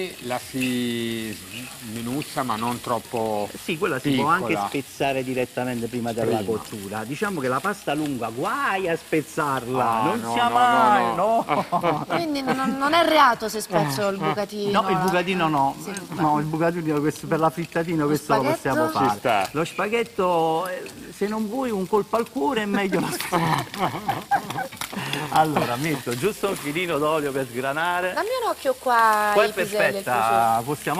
La si sminuzza ma non troppo Sì, quella si piccola. può anche spezzare direttamente prima della cottura. Diciamo che la pasta lunga, guai a spezzarla, Ah, non no, sia no, mai, no, no. Quindi non è reato se spezzo il bucatino. No, il bucatino no, no, il bucatino per la frittatina questo lo possiamo spaghetto? Ci sta. fare. Lo spaghetto, se non vuoi un colpo al cuore è meglio lo spaghetto. Allora, metto giusto un filino d'olio per sgranare. Dammi un occhio qua, Poi è i piselli e il prosciutto. perfetta, possiamo